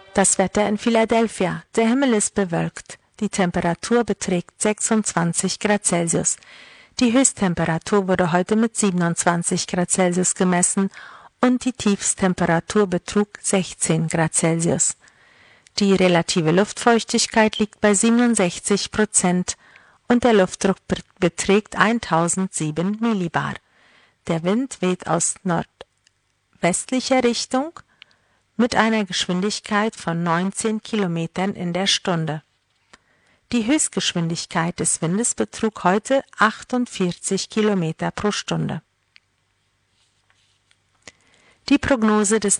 Das Wetter in Philadelphia. Der Himmel ist bewölkt. Die Temperatur beträgt 26 Grad Celsius. Die Höchsttemperatur wurde heute mit 27 Grad Celsius gemessen und die Tiefsttemperatur betrug 16 Grad Celsius. Die relative Luftfeuchtigkeit liegt bei 67% und der Luftdruck beträgt 1007 Millibar. Der Wind weht aus nordwestlicher Richtung mit einer Geschwindigkeit von 19 Kilometern in der Stunde. Die Höchstgeschwindigkeit des Windes betrug heute 48 Kilometer pro Stunde. Die Prognose des